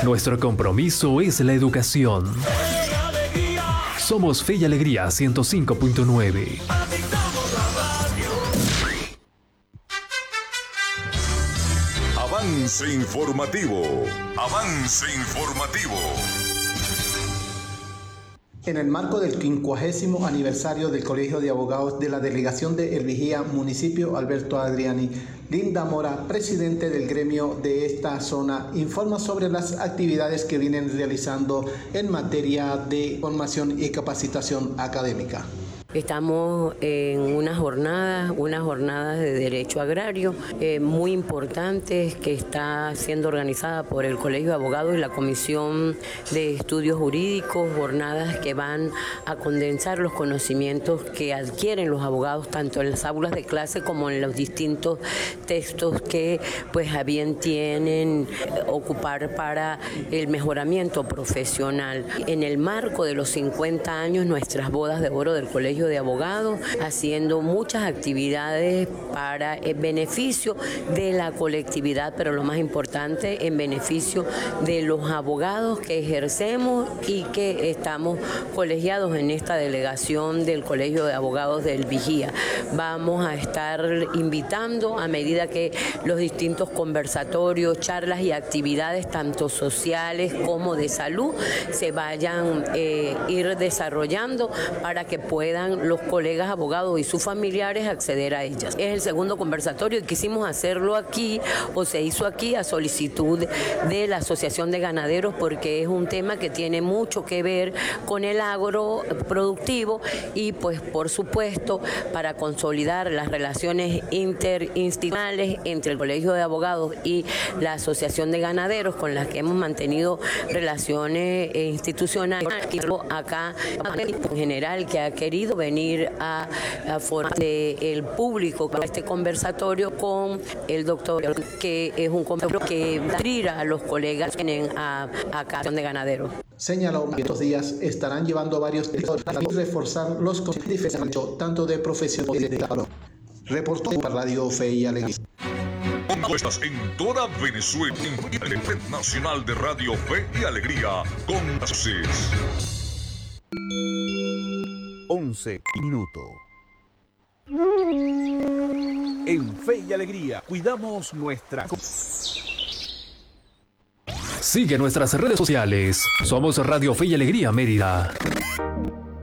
Nuestro compromiso es la educación. Somos Fe y Alegría 105.9. Avance informativo. Avance informativo. En el marco del 50º aniversario del Colegio de Abogados de la Delegación de El Vigía, municipio Alberto Adriani, Linda Mora, presidente del gremio de esta zona, informa sobre las actividades que vienen realizando en materia de formación y capacitación académica. Estamos en unas jornadas de derecho agrario muy importantes que está siendo organizada por el Colegio de Abogados y la Comisión de Estudios Jurídicos, jornadas que van a condensar los conocimientos que adquieren los abogados tanto en las aulas de clase como en los distintos textos que pues a bien tienen ocupar para el mejoramiento profesional. En el marco de los 50 años, nuestras bodas de oro del Colegio de Abogados, haciendo muchas actividades para el beneficio de la colectividad, pero lo más importante, en beneficio de los abogados que ejercemos y que estamos colegiados en esta delegación del Colegio de Abogados del Vigía. Vamos a estar invitando a medida que los distintos conversatorios, charlas y actividades, tanto sociales como de salud, se vayan ir desarrollando para que puedan los colegas abogados y sus familiares acceder a ellas. Es el segundo conversatorio y quisimos hacerlo aquí, o se hizo aquí a solicitud de la Asociación de Ganaderos, porque es un tema que tiene mucho que ver con el agro productivo y pues por supuesto para consolidar las relaciones interinstitucionales entre el Colegio de Abogados y la Asociación de Ganaderos, con las que hemos mantenido relaciones institucionales. Acá en general que ha querido venir a formar el público con este conversatorio con el doctor, que es un conversatorio que da a los colegas que vienen a Asociación de Ganaderos. Señaló que estos días estarán llevando varios para reforzar los conocimientos tanto de profesión y de calor. Reportó para Radio Fe y Alegría. Estás en toda Venezuela, en el Red Nacional de Radio Fe y Alegría, con Asus. 11 minutos. En Fe y Alegría cuidamos nuestra... Sigue nuestras redes sociales. Somos Radio Fe y Alegría Mérida.